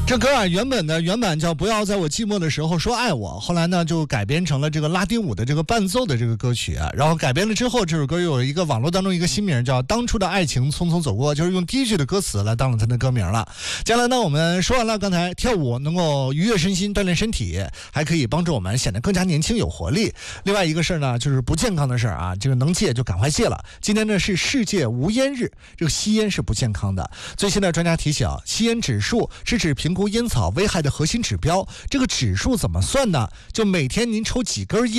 这歌啊，原本的原版叫《不要在我寂寞的时候说爱我》，后来呢就改编成了这个拉丁舞的这个伴奏的这个歌曲啊。然后改编了之后，这首歌又有一个网络当中一个新名叫《当初的爱情匆匆走过》，就是用第一句的歌词来当了它的歌名了。接下来呢，我们说完了刚才跳舞能够愉悦身心、锻炼身体，还可以帮助我们显得更加年轻有活力。另外一个事呢，就是不健康的事啊，这个能戒就赶快戒了。今天呢是世界无烟日，这个吸烟是不健康的。最新的专家提醒，吸烟指数是指评估烟草危害的核心指标。这个指数怎么算呢？就每天您抽几根烟。